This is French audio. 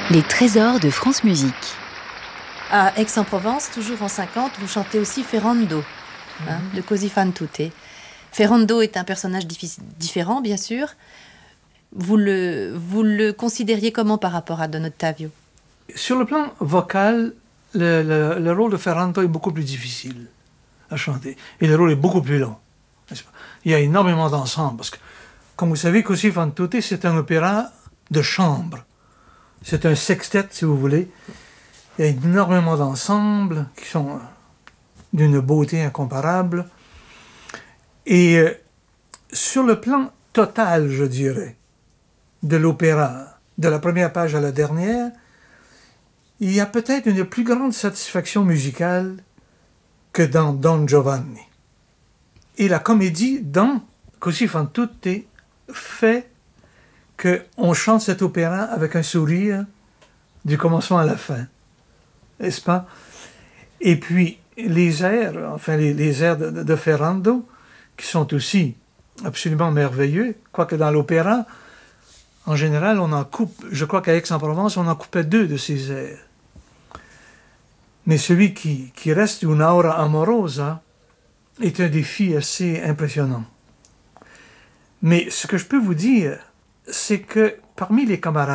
Les trésors de France Musique. À Aix-en-Provence, toujours en 50, vous chantez aussi Ferrando, de Così fan tutte. Ferrando est un personnage différent, bien sûr. Vous le considériez comment par rapport à Don Ottavio? Sur le plan vocal, le rôle de Ferrando est beaucoup plus difficile à chanter. Et le rôle est beaucoup plus long. N'est-ce pas? Il y a énormément d'ensemble. Parce que, comme vous savez, Così fan tutte, c'est un opéra de chambre. C'est un sextet, si vous voulez. Il y a énormément d'ensembles qui sont d'une beauté incomparable. Et sur le plan total, je dirais, de l'opéra, de la première page à la dernière, il y a peut-être une plus grande satisfaction musicale que dans Don Giovanni. Et la comédie dans Così fan tutte fait qu'on chante cet opéra avec un sourire du commencement à la fin, n'est-ce pas? Et puis les airs, enfin les airs de Ferrando, qui sont aussi absolument merveilleux, quoique dans l'opéra, en général, on en coupe, je crois qu'à Aix-en-Provence, on en coupait 2 de ces airs. Mais celui qui reste, Una ora amorosa, est un défi assez impressionnant. Mais ce que je peux vous dire, c'est que parmi les camarades,